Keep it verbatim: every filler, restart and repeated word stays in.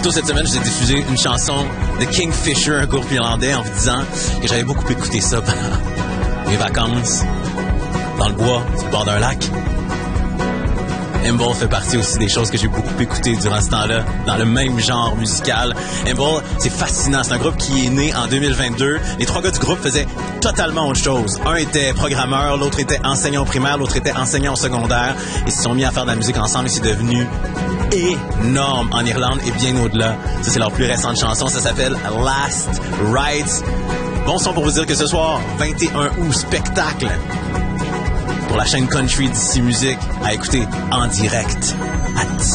tôt cette semaine, j'ai diffusé une chanson de Kingfisher, un groupe irlandais, en vous disant que j'avais beaucoup écouté ça pendant mes vacances, dans le bois, sur le bord d'un lac. Imball fait partie aussi des choses que j'ai beaucoup écoutées durant ce temps-là, dans le même genre musical. Imball, c'est fascinant. C'est un groupe qui est né en deux mille vingt-deux. Les trois gars du groupe faisaient totalement autre chose. Un était programmeur, l'autre était enseignant au primaire, l'autre était enseignant au secondaire. Ils se sont mis à faire de la musique ensemble et c'est devenu énorme en Irlande et bien au-delà. Ça, c'est leur plus récente chanson. Ça s'appelle Last Rites. Bon son pour vous dire que ce soir, vingt et un août, spectacle pour la chaîne country d'ici Musique à écouter en direct à